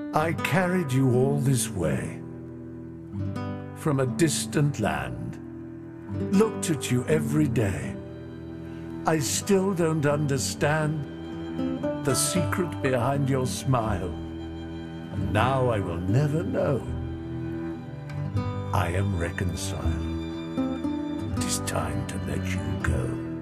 I carried you all this way, from a distant land, looked at you every day. I still don't understand the secret behind your smile, and now I will never know. I am reconciled. It is time to let you go.